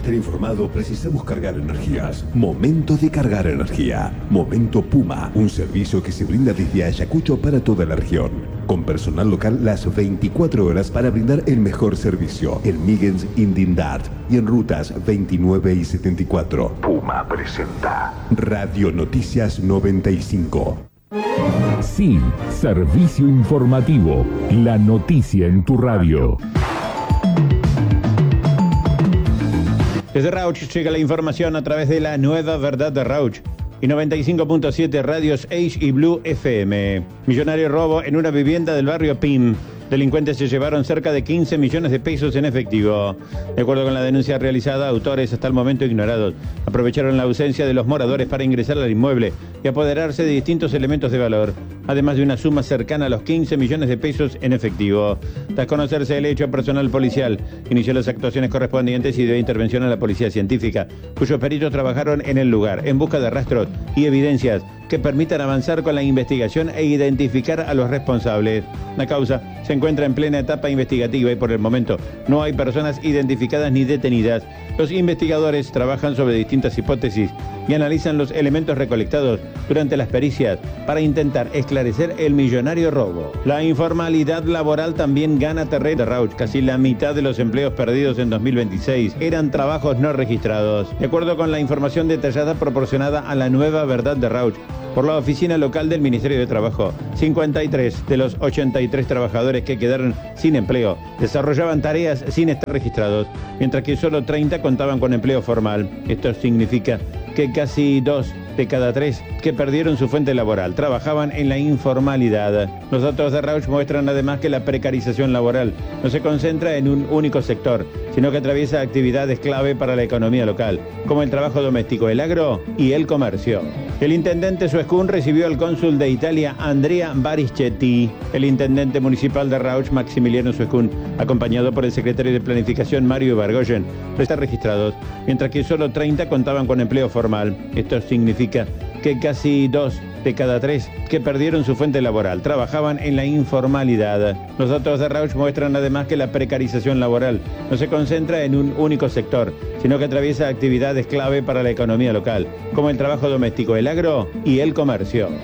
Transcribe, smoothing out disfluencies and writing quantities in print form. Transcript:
estar informado, precisamos cargar energías. Momento de cargar energía. Momento Puma, un servicio que se brinda desde Ayacucho para toda la región. Con personal local las 24 horas para brindar el mejor servicio. En Migens, Indindart y en rutas 29 y 74. Puma presenta Radio Noticias 95. Sí, servicio informativo. La noticia en tu radio. Desde Rauch llega la información a través de la nueva verdad de Rauch y 95.7 radios Age y Blue FM. Millonario robo en una vivienda del barrio Pim. Delincuentes se llevaron cerca de 15 millones de pesos en efectivo. De acuerdo con la denuncia realizada, autores hasta el momento ignorados aprovecharon la ausencia de los moradores para ingresar al inmueble y apoderarse de distintos elementos de valor, además de una suma cercana a los 15 millones de pesos en efectivo. Tras conocerse el hecho, personal policial inició las actuaciones correspondientes y dio intervención a la policía científica, cuyos peritos trabajaron en el lugar en busca de rastros y evidencias que permitan avanzar con la investigación e identificar a los responsables. La causa se encuentra en plena etapa investigativa y por el momento no hay personas identificadas ni detenidas. Los investigadores trabajan sobre distintas hipótesis y analizan los elementos recolectados durante las pericias para intentar esclarecer el millonario robo. La informalidad laboral también gana terreno de Rauch. Casi la mitad de los empleos perdidos en 2026 eran trabajos no registrados. De acuerdo con la información detallada proporcionada a la nueva verdad de Rauch por la oficina local del Ministerio de Trabajo, 53 de los 83 trabajadores que quedaron sin empleo desarrollaban tareas sin estar registrados, mientras que solo 30 contaban con empleo formal. Esto significa que casi 2 de cada 3 que perdieron su fuente laboral trabajaban en la informalidad. Los datos de Rauch muestran además que la precarización laboral no se concentra en un único sector, sino que atraviesa actividades clave para la economía local, como el trabajo doméstico, el agro y el comercio. El intendente Suescún recibió al cónsul de Italia, Andrea Barischetti. El intendente municipal de Rauch, Maximiliano Suescún, acompañado por el secretario de Planificación, Mario Ibargoyen, están registrados, mientras que solo 30 contaban con empleo formal. Esto significa que casi 2 de cada 3 que perdieron su fuente laboral trabajaban en la informalidad. Los datos de Rauch muestran además que la precarización laboral no se concentra en un único sector, sino que atraviesa actividades clave para la economía local, como el trabajo doméstico, el agro y el comercio.